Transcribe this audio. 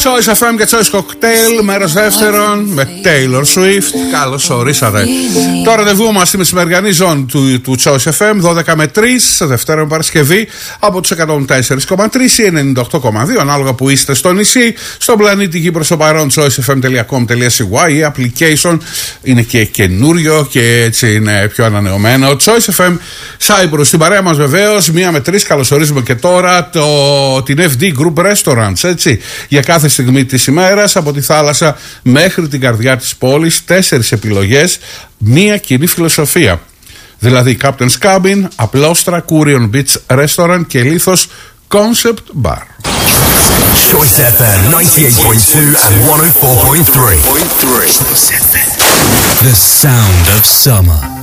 Choice FM και Choice Cocktail, μέρος δεύτερον με Taylor Swift. Καλώς ορίσατε. Το ραντεβού μας στη μεσημεριανή ζώνη του Choice FM, 12 με 3, Δευτέρα με Παρασκευή, από τους 104,3 ή 98,2, ανάλογα που είστε στο νησί. Στον πλανήτη γη προς το παρόν, choicefm.com.cy, η application είναι και καινούριο και έτσι είναι πιο ανανεωμένο. Choice FM Cyprus, στην παρέα μας βεβαίως, 1 με 3. Καλωσορίζουμε και τώρα την FD Group Restaurants, έτσι, για κάθε στιγμή της ημέρας, από τη θάλασσα μέχρι την καρδιά της πόλης, 4 επιλογές, μία κοινή φιλοσοφία. Δηλαδή Captain's Cabin, Απλόστρα, Curion Beach Restaurant και Λίθος Concept Bar. Choice FM 98.2 and 104.3. The sound of summer.